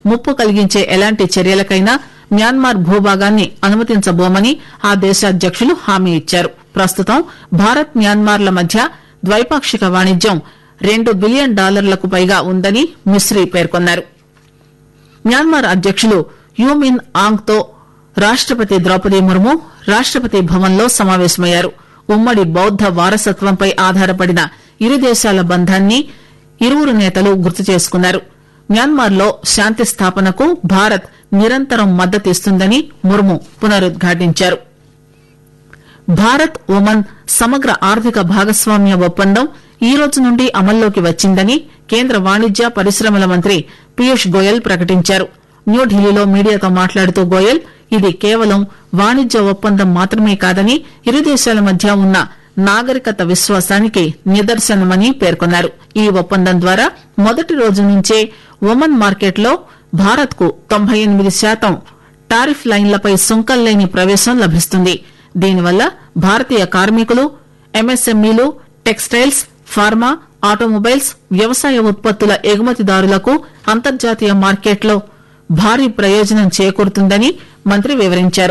ముప్పు కలిగించే ఎలాంటి చర్యలకైనా మ్యాన్మార్ భూభాగాన్ని అనుమతించబోమని ఆ దేశ అధ్యకులు హామీ ఇచ్చారు. ప్రస్తుతం భారత్ మ్యాన్మార్ల మధ్య ద్వైపాక్షిక వాణిజ్యం $2 బిలియన్ పైగా ఉందని మిస్రీ పేర్కొన్నారు. మ్యాన్మార్ అధ్యకులు యూ మిన్ ఆంగ్ తో రాష్టపతి ద్రౌపది ముర్ము రాష్టపతి భవన్లో సమావేశమయ్యారు. ఉమ్మడి బౌద్ద వారసత్వంపై ఆధారపడిన ఇరు దేశాల బంధాన్ని ఇరువురు నేతలు గుర్తు చేసుకున్నారు. మ్యాన్మార్లో శాంతి స్థాపనకు భారత్ నిరంతరం మద్దతిస్తుందని ముర్ము పునరుద్ఘాటించారు. భారత్ ఒమన్ సమగ్ర ఆర్థిక భాగస్వామ్య ఒప్పందం ఈ రోజు నుండి అమల్లోకి వచ్చిందని కేంద్ర వాణిజ్య పరిశ్రమల మంత్రి పీయూష్ గోయల్ ప్రకటించారు. న్యూఢిల్లీలో మీడియాతో మాట్లాడుతూ గోయల్ ఇది కేవలం వాణిజ్య ఒప్పందం మాత్రమే కాదని ఇరు దేశాల మధ్య ఉన్న నాగరికత విశ్వాసానికి నిదర్శనమని పేర్కొన్నారు. ఈ ఒప్పందం ద్వారా మొదటి రోజు నుంచే ఒమన్ మార్కెట్లో భారత్ కు 98% టారిఫ్ లైన్లపై సుంకం లేని ప్రవేశం లభిస్తుంది. దీనివల్ల భారతీయ కార్మికులు, ఎంఎస్ఎంఈలు, టెక్స్టైల్స్, ఫార్మా, ఆటోమొబైల్స్, వ్యవసాయ ఉత్పత్తుల ఎగుమతిదారులకు అంతర్జాతీయ మార్కెట్లో భారీ ప్రయోజనం చేకూరుతుందని మంత్రి వివరించారు.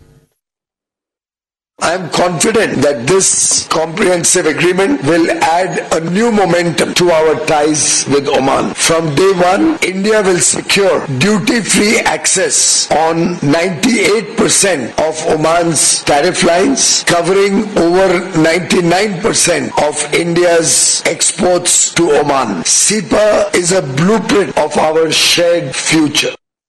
I am confident that this comprehensive agreement will add a new momentum to our ties with Oman. From day one, India will secure duty-free access on 98% of Oman's tariff lines, covering over 99% of India's exports to Oman. SEPA is a blueprint of our shared future.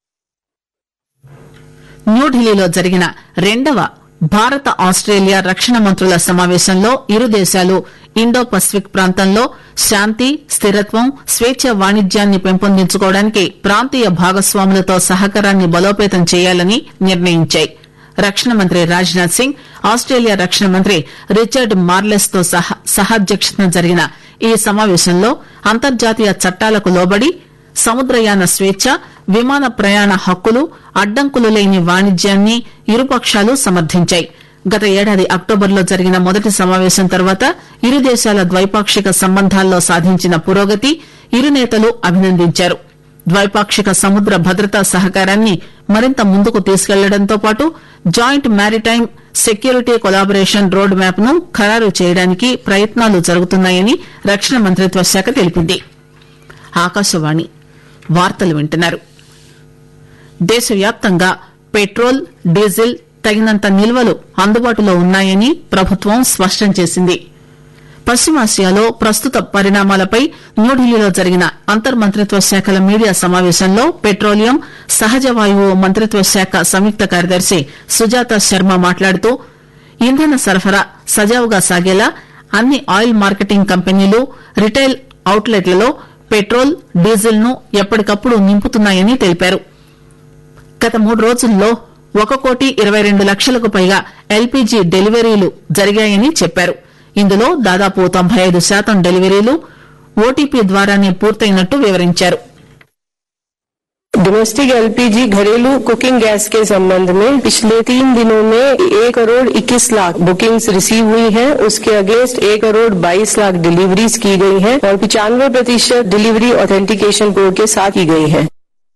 న్యూఢిల్లీలో జరిగిన రెండవ భారత Australia రక్షణ మంత్రుల సమావేశంలో ఇరు దేశాలు Indo Pacific ప్రాంతంలో శాంతి, స్థిరత్వం, స్వేచ్ఛ వాణిజ్యాన్ని పెంపొందించుకోవడానికి ప్రాంతీయ భాగస్వాములతో సహకారాన్ని బలోపేతం చేయాలని నిర్ణయించాయి. రక్షణ మంత్రి రాజ్నాథ్ సింగ్, ఆస్ట్రేలియా రక్షణ మంత్రి రిచర్డ్ మార్లెస్ తో సహాధ్యక్షతన జరిగిన ఈ సమావేశంలో అంతర్జాతీయ చట్టాలకు లోబడి సముద్రయాన స్వేచ్ఛ, విమాన ప్రయాణ హక్కులు, అడ్డంకులు లేని వాణిజ్యాన్ని ఇరుపక్షాలు సమర్థించాయి. గత ఏడాది అక్టోబర్లో జరిగిన మొదటి సమావేశం తర్వాత ఇరు దేశాల ద్వైపాక్షిక సంబంధాల్లో సాధించిన పురోగతి ఇరు నేతలు అభినందించారు. ద్వైపాక్షిక సముద్ర భద్రతా సహకారాన్ని మరింత ముందుకు తీసుకెళ్లడంతో పాటు joint maritime security collaboration road map ను ఖరారు చేయడానికి ప్రయత్నాలు జరుగుతున్నాయని రక్షణ మంత్రిత్వ శాఖ తెలిపింది. ఆకాశవాణి వార్తలు వింటున్నారు. దేశవ్యాప్తంగా పెట్రోల్, డీజిల్ తగినంత నిల్వలు అందుబాటులో ఉన్నాయని ప్రభుత్వం స్పష్టం చేసింది. పశ్చిమాసియాలో ప్రస్తుత పరిణామాలపై న్యూఢిల్లీలో జరిగిన అంతర్మంత్రిత్వ శాఖల మీడియా సమావేశంలో పెట్రోలియం, సహజ వాయువు మంత్రిత్వ శాఖ సంయుక్త కార్యదర్శి సుజాత శర్మ మాట్లాడుతూ ఇంధన సరఫరా సజావుగా సాగేలా అన్ని ఆయిల్ మార్కెటింగ్ కంపెనీలు, రిటైల్ అవుట్లెట్లలో పెట్రోల్, డీజిల్ ను ఎప్పటికప్పుడు నింపుతున్నాయని తెలిపారు. గత 3 రోజుల్లో 1,22,00,000కు పైగా ఎల్పీజీ డెలివరీలు జరిగాయని చెప్పారు. ఇందులో దాదాపు 95% డెలివరీలు ఓటీపీ ద్వారానే పూర్తయినట్టు వివరించారు. डोमेस्टिक एलपीजी घरेलू कुकिंग गैस के संबंध में पिछले 3 दिनों में 1,21,00,000 बुकिंग्स रिसीव हुई है. उसके अगेंस्ट 1,22,00,000 डिलीवरीज की गई है और 95% डिलीवरी ऑथेंटिकेशन कोड के साथ की गई है.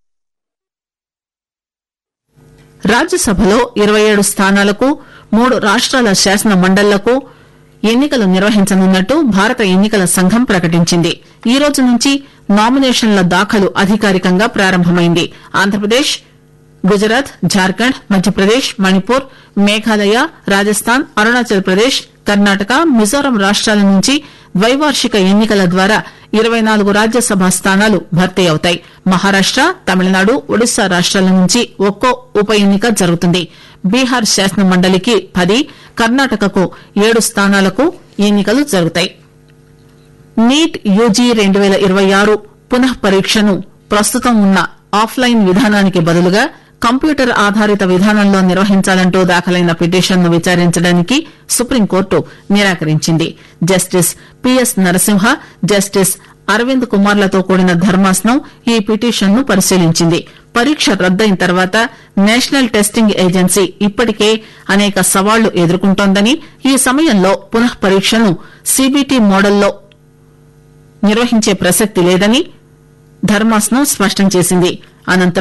రాజ్యసభలో 27 స్థానాలకు 3 రాష్ట్రాల శాసన మండళ్లకు ఎన్నికలు నిర్వహించనున్నట్టు భారత ఎన్నికల సంఘం ప్రకటించింది. ఈ రోజు నుంచి నామినేషన్ల దాఖలు అధికారికంగా ప్రారంభమైంది. ఆంధ్రప్రదేశ్, గుజరాత్, జార్ఖండ్, మధ్యప్రదేశ్, మణిపూర్, మేఘాలయ, రాజస్థాన్, అరుణాచల్ ప్రదేశ్, కర్ణాటక, మిజోరాం రాష్ట్రాల నుంచి ద్వైవార్షిక ఎన్నికల ద్వారా 24 రాజ్యసభ స్థానాలు భర్తీ అవుతాయి. మహారాష్ట, తమిళనాడు, ఒడిశా రాష్ట్రాల నుంచి ఒక్కో ఉప ఎన్నిక జరుగుతుంది. బీహార్ శాసన మండలికి 10, కర్ణాటకకు 7 స్థానాలకు ఎన్నికలు జరుగుతాయి. నీట్ యూజీ 2026 పునః పరీక్షను ప్రస్తుతం ఉన్న ఆఫ్లైన్ విధానానికి బదులుగా కంప్యూటర్ ఆధారిత విధానంలో నిర్వహించాలంటూ దాఖలైన పిటిషన్ను విచారించడానికి సుప్రీంకోర్టు నిరాకరించింది. Justice PS Narasimha, justice Arvind కుమార్లతో కూడిన ధర్మాసనం ఈ పిటిషన్ను పరిశీలించింది. పరీక్ష రద్దయిన తర్వాత నేషనల్ టెస్టింగ్ ఏజెన్సీ ఇప్పటికే అనేక సవాళ్లు ఎదుర్కొంటోందని, ఈ సమయంలో పునః పరీక్షను సీబీటీ మోడల్లో నిర్వహించే ప్రసక్తి లేదని ధర్మాసనం స్పష్టం చేసింది. అనంతరం